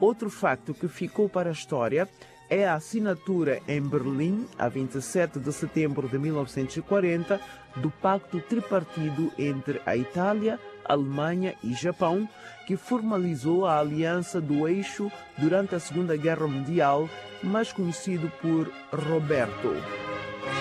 Outro facto que ficou para a história é a assinatura em Berlim, a 27 de setembro de 1940, do Pacto Tripartido entre a Itália, a Alemanha e Japão, que formalizou a aliança do eixo durante a Segunda Guerra Mundial, mais conhecido por Roberto.